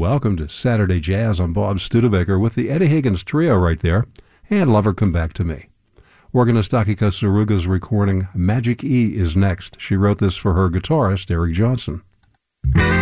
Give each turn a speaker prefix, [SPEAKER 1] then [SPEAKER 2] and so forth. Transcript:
[SPEAKER 1] welcome to Saturday Jazz on Bob Studebaker with the Eddie Higgins Trio right there, and Lover Come Back to Me. Organist Akiko Tsuruga's recording Magic E is next. She wrote this for her guitarist, Eric Johnson.